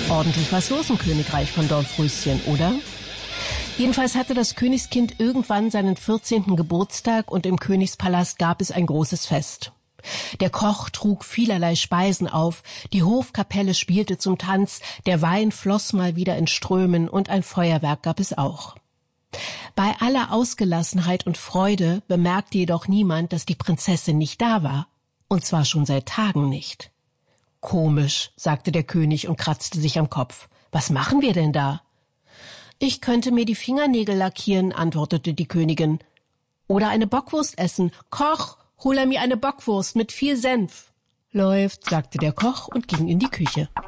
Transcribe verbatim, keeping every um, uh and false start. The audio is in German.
Ordentlich was los im Königreich von Dornröschen, oder? Jedenfalls hatte das Königskind irgendwann seinen vierzehnten Geburtstag und im Königspalast gab es ein großes Fest. Der Koch trug vielerlei Speisen auf, die Hofkapelle spielte zum Tanz, der Wein floss mal wieder in Strömen und ein Feuerwerk gab es auch. Bei aller Ausgelassenheit und Freude bemerkte jedoch niemand, dass die Prinzessin nicht da war, und zwar schon seit Tagen nicht. »Komisch«, sagte der König und kratzte sich am Kopf. »Was machen wir denn da?« »Ich könnte mir die Fingernägel lackieren«, antwortete die Königin. »Oder eine Bockwurst essen. Koch, hol er mir eine Bockwurst mit viel Senf.« »Läuft«, sagte der Koch und ging in die Küche.